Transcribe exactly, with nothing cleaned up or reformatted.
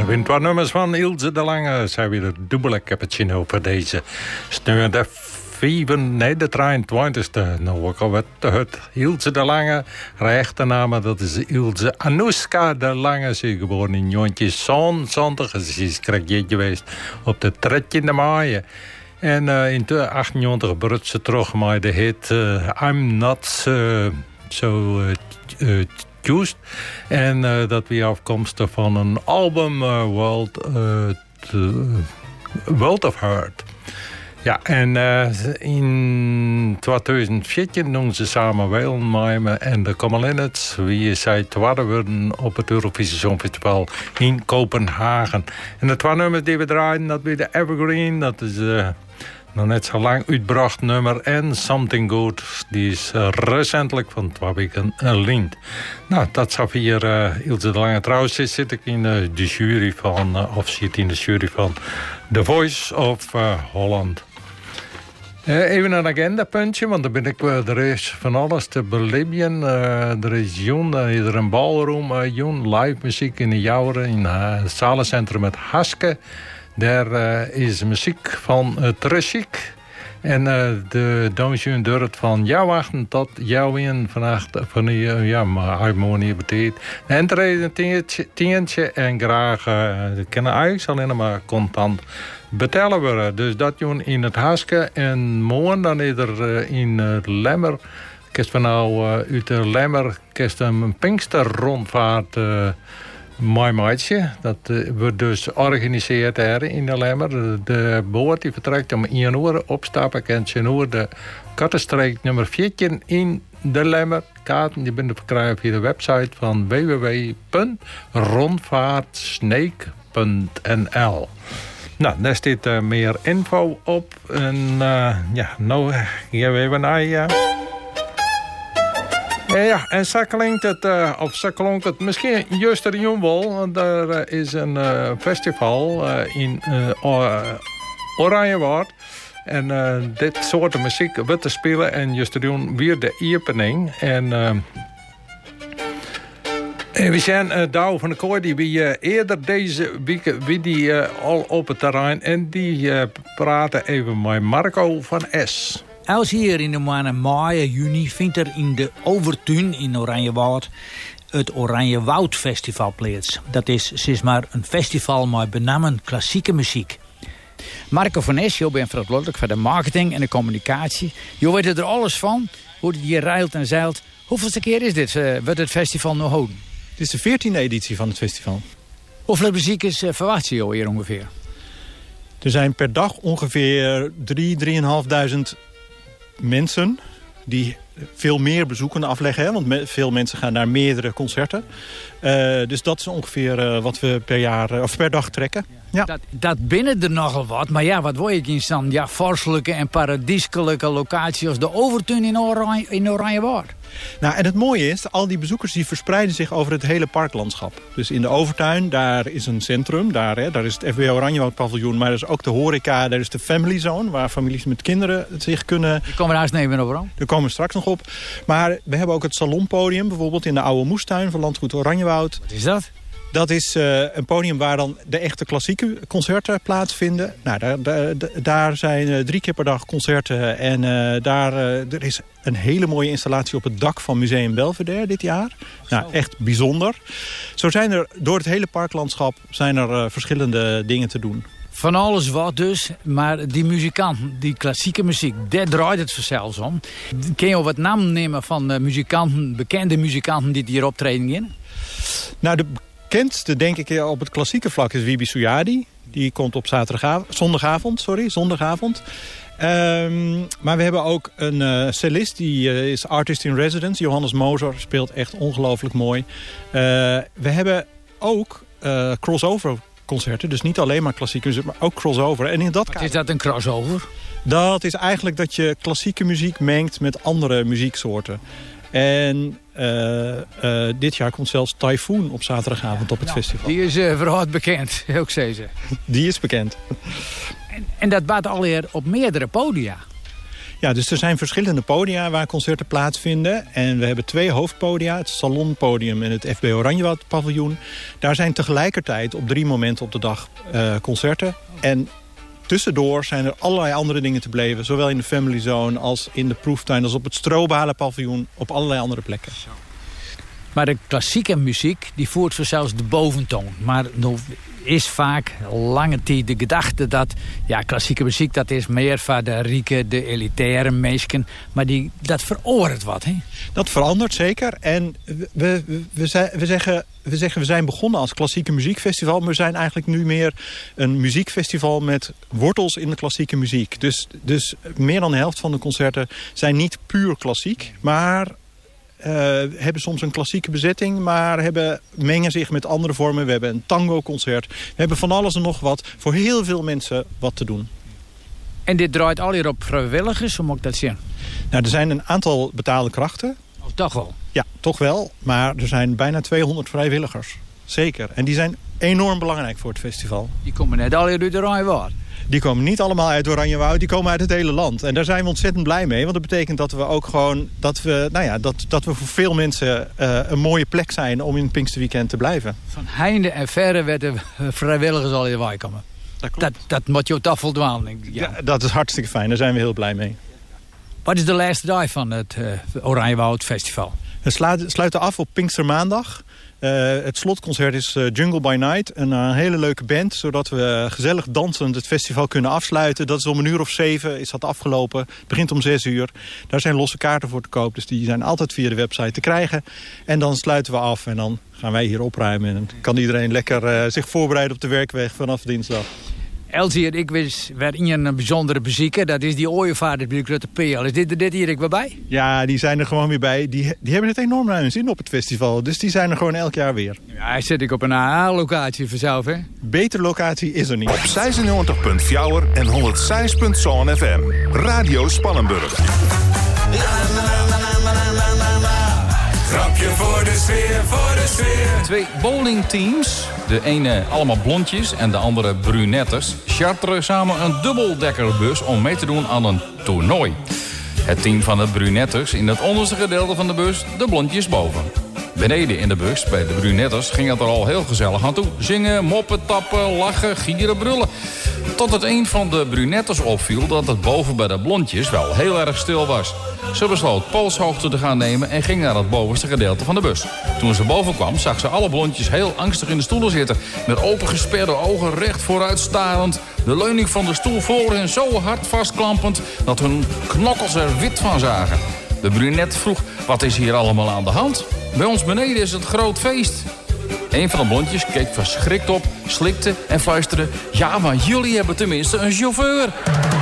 wint wat nummers van Ilse de Lange. Zij weer een dubbele cappuccino voor deze steun. De vijven, nee, de drieëntwintigste. Nou, ook al wat het. Ilse de Lange, haar echte naam, dat is Ilse Anouska de Lange. Ze is geboren in Jontje Zonzondag. Ze is krijgje geweest op de dertiende mei. En uh, in achttienhonderd brut ze terug met de hit uh, I'm Not uh, So uh, uh, Used. En uh, dat weer afkomstig van een album uh, World, uh, to, World of Hurt. Ja, en uh, in tweeduizend veertien doen ze samen wel met me en de Comelins. Wie zij tweede worden op het Eurovisie Songfestival in Kopenhagen. En de twee nummers die we draaien, dat weer de Evergreen. Dat is uh, nog net zo lang uitgebracht nummer. En Something Good, die is uh, recentelijk van twee weken geleend. Nou, dat zou hier uh, Ilse de Lange. Trouwens zit ik in uh, de jury van, uh, of zit in de jury van The Voice of uh, Holland. Uh, even een agendapuntje, want dan ben ik, uh, er is van alles te beleven. Uh, er is Joen, uh, er een ballroom, uh, Joen, live muziek in de Jouren, in uh, het zalencentrum met Haske. Daar uh, is muziek van uh, Trusik. En uh, de Donjoen durft van jou wachten tot jou in vannacht van die, uh, ja, maar harmonie betekent. En er is een tientje, tientje en graag, uh, dat kunnen eigenlijk alleen maar contant betalen worden. Dus dat doen in het Haske. En morgen dan is er uh, in uh, Lemmer, kerst van nou uh, uit de Lemmer, kerst een Pinkster rondvaart. Uh, Mooi maatje. Dat uh, wordt dus georganiseerd hier in de Lemmer. De, de boot die vertrekt om één uur opstappen. En tien uur de Kattenstreek nummer veertien in de Lemmer. Kaarten die kunnen verkrijgen via de website van w w w punt rondvaartsneek punt n l. Nou, daar staat uh, meer info op. En uh, ja, nou gaan we even naar... Uh, Ja, en zo klinkt het, uh, of zo klonk het misschien juist er jongbol. Er uh, is een uh, festival uh, in uh, Oranjewoud. En uh, dit soort muziek wordt te spelen en juist er doen weer de opening. En uh, we zijn uh, Douw van de Kooi, die wie uh, eerder deze week wie die uh, al op het terrein. En die uh, praten even met Marco van S. Als hier in de maanden mei en juni vindt er in de Overtuin in Oranjewoud het Oranjewoud Festival plaats. Dat is sinds maar een festival met benamen klassieke muziek. Marco van Es, je bent verantwoordelijk voor de marketing en de communicatie. Je weet er alles van, hoe het hier rijlt en zeilt. Hoeveelste keer is dit, uh, wordt het festival nog houden? Dit is de veertiende editie van het festival. Hoeveel muziek is uh, verwacht je hier ongeveer? Er zijn per dag ongeveer drie, drieënhalfduizend mensen die veel meer bezoeken afleggen. Hè? Want me, veel mensen gaan naar meerdere concerten. Uh, dus dat is ongeveer uh, wat we per jaar uh, of per dag trekken. Ja. Dat, dat binnen er nogal wat. Maar ja, wat word ik in stand? Ja, vorstelijke en paradieskelijke locaties als de Overtuin in, Oranje, in Oranjewoud. Nou, en het mooie is, al die bezoekers die verspreiden zich over het hele parklandschap. Dus in de Overtuin, daar is een centrum. Daar, hè, daar is het F B O Oranjewoud paviljoen. Maar er is ook de horeca, daar is de family zone. Waar families met kinderen zich kunnen... Die komen daar eens nemen over aan. Daar komen we straks nog op. Maar we hebben ook het salonpodium. Bijvoorbeeld in de oude moestuin van Landgoed Oranjewoud. Wat is dat? Dat is uh, een podium waar dan de echte klassieke concerten plaatsvinden. Nou, daar, daar, daar zijn uh, drie keer per dag concerten. En uh, daar uh, er is een hele mooie installatie op het dak van Museum Belvedere dit jaar. Nou, echt bijzonder. Zo zijn er door het hele parklandschap zijn er uh, verschillende dingen te doen. Van alles wat dus, maar die muzikanten, die klassieke muziek, daar draait het zelfs om. Kun je wat namen nemen van uh, muzikanten, bekende muzikanten die hier optreden in? Nou, de bekendste, denk ik, op het klassieke vlak is Wibi Suyadi. Die komt op zaterdagavond, zondagavond, sorry, zondagavond. Um, maar we hebben ook een uh, cellist, die uh, is artist in residence. Johannes Moser speelt echt ongelooflijk mooi. Uh, we hebben ook uh, crossover concerten, dus niet alleen maar klassieke muziek, maar ook crossover. En in dat Wat is dat, een crossover? Dat is eigenlijk dat je klassieke muziek mengt met andere muzieksoorten. En uh, uh, dit jaar komt zelfs Typhoon op zaterdagavond ja, op het nou, festival. Die is uh, vooral bekend, ook zeker. Die is bekend. En, en dat baat alweer op meerdere podia. Ja, dus er zijn verschillende podia waar concerten plaatsvinden. En we hebben twee hoofdpodia, het Salonpodium en het F B Oranjewoud paviljoen. Daar zijn tegelijkertijd op drie momenten op de dag uh, concerten. En tussendoor zijn er allerlei andere dingen te beleven. Zowel in de Family Zone als in de proeftuin, als op het Stroobalen paviljoen, op allerlei andere plekken. Maar de klassieke muziek die voert vanzelfs de boventoon. Maar nou is vaak lange tijd de gedachte dat ja, klassieke muziek dat is meer voor de rieke, de elitaire mensen. Maar die, dat veroordeelt wat, hè? Dat verandert zeker. En we, we, we, zei, we, zeggen, we zeggen we zijn begonnen als klassieke muziekfestival. Maar we zijn eigenlijk nu meer een muziekfestival met wortels in de klassieke muziek. Dus, dus meer dan de helft van de concerten zijn niet puur klassiek, maar Uh, hebben soms een klassieke bezetting, maar hebben, mengen zich met andere vormen. We hebben een tango-concert. We hebben van alles en nog wat. Voor heel veel mensen wat te doen. En dit draait al hier op vrijwilligers, hoe moet ik dat zien? Nou, er zijn een aantal betaalde krachten. Oh, toch wel? Ja, toch wel. Maar er zijn bijna tweehonderd vrijwilligers. Zeker. En die zijn enorm belangrijk voor het festival. Die komen net al hier uit de Oranjewoud. Die komen niet allemaal uit Oranjewoud, die komen uit het hele land. En daar zijn we ontzettend blij mee. Want dat betekent dat we ook gewoon dat we, nou ja, dat, dat we voor veel mensen uh, een mooie plek zijn om in het Pinksterweekend te blijven. Van heinde en verre werden vrijwilligers al hier komen. Dat, dat, dat moet je toch voldwaan. Ja. Ja, dat is hartstikke fijn, daar zijn we heel blij mee. Wat is de laatste dag van het uh, Oranjewoud Festival? We sluiten af op Pinkstermaandag. Uh, het slotconcert is uh, Jungle by Night. Een uh, hele leuke band, zodat we gezellig dansend het festival kunnen afsluiten. Dat is om een uur of zeven is dat afgelopen. Het begint om zes uur. Daar zijn losse kaarten voor te koop, dus die zijn altijd via de website te krijgen. En dan sluiten we af en dan gaan wij hier opruimen. En kan iedereen lekker uh, zich voorbereiden op de werkweek vanaf dinsdag. Elsie en ik wist weer in een bijzondere bezieker. Dat is die ooievaart bij de Grote Peel. Is dit, dit hier ook weer bij? Ja, die zijn er gewoon weer bij. Die, die hebben het enorm naar hun zin op het festival. Dus die zijn er gewoon elk jaar weer. Ja, hij zit ik op een A A-locatie vanzelf, hè? Betere locatie is er niet. Op zesennegentig punt vier en honderdzes punt zeven F M. Radio Spannenburg. Grapje voor de sfeer, voor de sfeer. Twee bowlingteams, de ene allemaal blondjes en de andere brunettes, charteren samen een dubbeldekkerbus om mee te doen aan een toernooi. Het team van de brunettes in het onderste gedeelte van de bus, de blondjes boven. Beneden in de bus, bij de brunettes, ging het er al heel gezellig aan toe. Zingen, moppen, tappen, lachen, gieren, brullen. Tot het een van de brunettes opviel dat het boven bij de blondjes wel heel erg stil was. Ze besloot polshoogte te gaan nemen en ging naar het bovenste gedeelte van de bus. Toen ze boven kwam, zag ze alle blondjes heel angstig in de stoelen zitten. Met opengesperde ogen recht vooruit starend. De leuning van de stoel voor hen zo hard vastklampend dat hun knokkels er wit van zagen. De brunet vroeg, wat is hier allemaal aan de hand? Bij ons beneden is het groot feest. Een van de blondjes keek verschrikt op, slikte en fluisterde, ja, maar jullie hebben tenminste een chauffeur.